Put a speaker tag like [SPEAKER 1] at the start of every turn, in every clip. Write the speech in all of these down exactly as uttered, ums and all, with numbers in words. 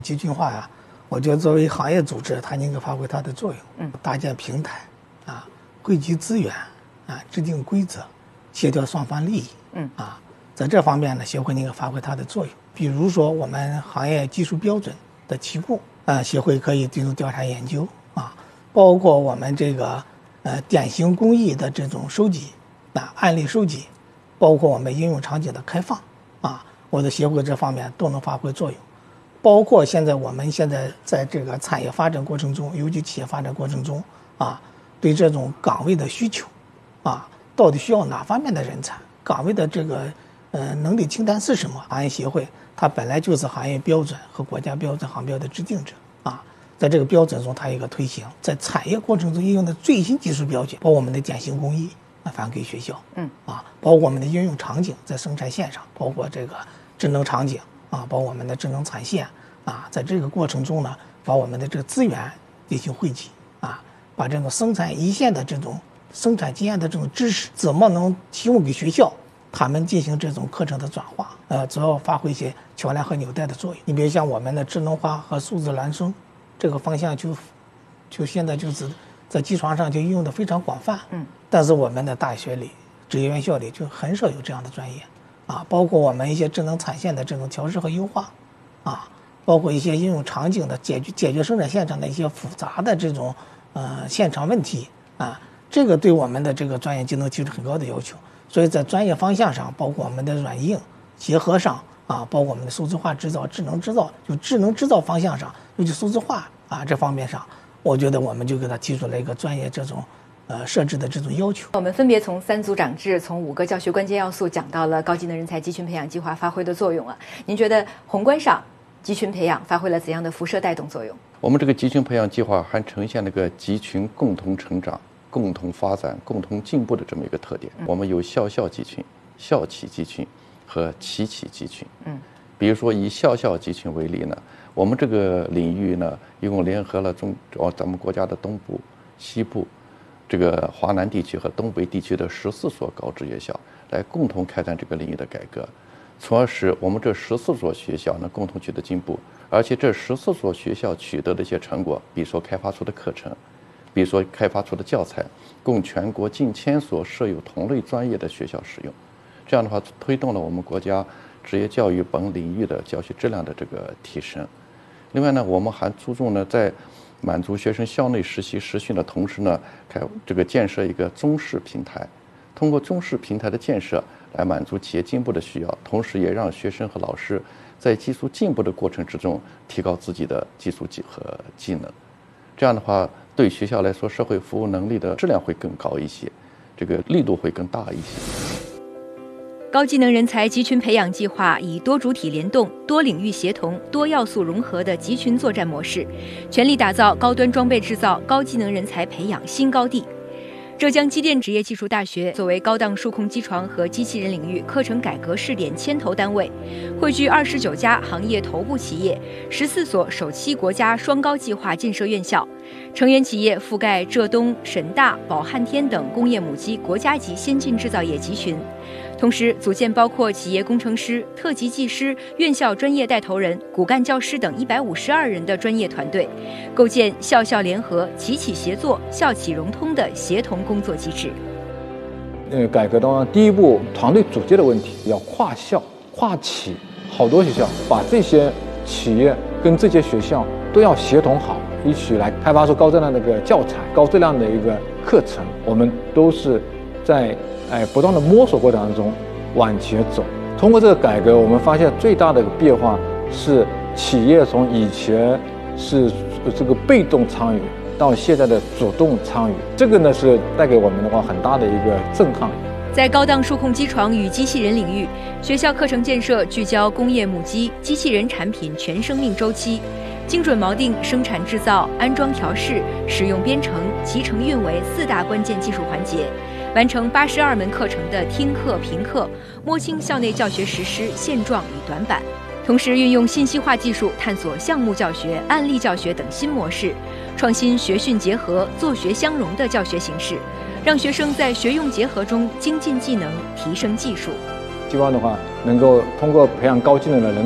[SPEAKER 1] 集群化呀、啊，我觉得作为行业组织，它应该发挥它的作用，
[SPEAKER 2] 嗯，
[SPEAKER 1] 搭建平台，啊，汇集资源，啊，制定规则，协调双方利益，
[SPEAKER 2] 嗯，
[SPEAKER 1] 啊，在这方面呢，协会应该发挥它的作用。比如说，我们行业技术标准的提供，啊，协会可以进行调查研究，啊，包括我们这个呃典型工艺的这种收集，啊，案例收集，包括我们应用场景的开放，啊，我的协会这方面都能发挥作用。包括现在我们现在在这个产业发展过程中，尤其企业发展过程中啊，对这种岗位的需求，啊，到底需要哪方面的人才？岗位的这个呃能力清单是什么？行业协会它本来就是行业标准和国家标准行标的制定者啊，在这个标准中它有一个推行，在产业过程中应用的最新技术标准，包括我们的典型工艺啊，反馈给学校，嗯啊，包括我们的应用场景在生产线上，包括这个智能场景。啊，包括我们的智能产线啊，在这个过程中呢，把我们的这个资源进行汇集啊，把这种生产一线的这种生产经验的这种知识，怎么能提供给学校，他们进行这种课程的转化，呃，主要发挥一些桥梁和纽带的作用。你比如像我们的智能化和数字孪生这个方向就，就就现在就是在机床上就应用的非常广泛，嗯，但是我们的大学里、职业院校里就很少有这样的专业。啊，包括我们一些智能产线的这种调试和优化，啊，包括一些应用场景的解决解决生产线上的一些复杂的这种呃现场问题啊，这个对我们的这个专业技能提出很高的要求。所以在专业方向上，包括我们的软硬结合上啊，包括我们的数字化制造、智能制造，就智能制造方向上，尤其数字化啊这方面上，我觉得我们就给他提出了一个专业这种。呃，设置的这种要求，
[SPEAKER 2] 我们分别从三组长制，从五个教学关键要素讲到了高技能人才集群培养计划发挥的作用啊。您觉得宏观上集群培养发挥了怎样的辐射带动作用？
[SPEAKER 3] 我们这个集群培养计划还呈现了个集群共同成长、共同发展、共同进步的这么一个特点。嗯、我们有校校集群、校企集群和企企集群。嗯，比如说以校校集群为例呢，我们这个领域呢，一共联合了中哦咱们国家的东部、西部。这个华南地区和东北地区的十四所高职业校来共同开展这个领域的改革，从而使我们这十四所学校呢共同取得进步，而且这十四所学校取得的一些成果，比如说开发出的课程，比如说开发出的教材，供全国近千所设有同类专业的学校使用。这样的话，推动了我们国家职业教育本领域的教学质量的这个提升。另外呢，我们还注重呢在满足学生校内实习实训的同时呢，开这个建设一个中式平台，通过中式平台的建设来满足企业进步的需要，同时也让学生和老师在技术进步的过程之中提高自己的技术和技能。这样的话，对学校来说，社会服务能力的质量会更高一些，这个力度会更大一些。
[SPEAKER 2] 高技能人才集群培养计划以多主体联动、多领域协同、多要素融合的集群作战模式，全力打造高端装备制造、高技能人才培养新高地。浙江机电职业技术大学作为高档数控机床和机器人领域课程改革试点牵头单位，汇聚二十九家行业头部企业、十四所首期国家双高计划建设院校，成员企业覆盖浙东、沈大、宝汉天等工业母机国家级先进制造业集群。同时组建包括企业工程师、特级技师、院校专业带头人、骨干教师等一百五十二人的专业团队，构建校校联合、企企协作、校企融通的协同工作机制。
[SPEAKER 4] 呃，改革当中第一步，团队组建的问题要跨校、跨企，好多学校把这些企业跟这些学校都要协同好，一起来开发出高质量的一个教材、高质量的一个课程。我们都是在哎，不断的摸索过程当中往前走。通过这个改革，我们发现最大的一个变化是，企业从以前是这个被动参与，到现在的主动参与，这个呢是带给我们的话很大的一个震撼。
[SPEAKER 2] 在高档数控机床与机器人领域，学校课程建设聚焦工业母机、机器人产品全生命周期，精准锚定生产制造、安装调试、使用编程、集成运维四大关键技术环节。完成八十二门课程的听课评课，摸清校内教学实施现状与短板，同时运用信息化技术探索项目教学、案例教学等新模式，创新学训结合、作学相融的教学形式，让学生在学用结合中精进技能、提升技术。
[SPEAKER 4] 希望的话，能够通过培养高技能的人才，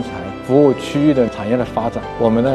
[SPEAKER 4] 服务区域的产业的发展。我们呢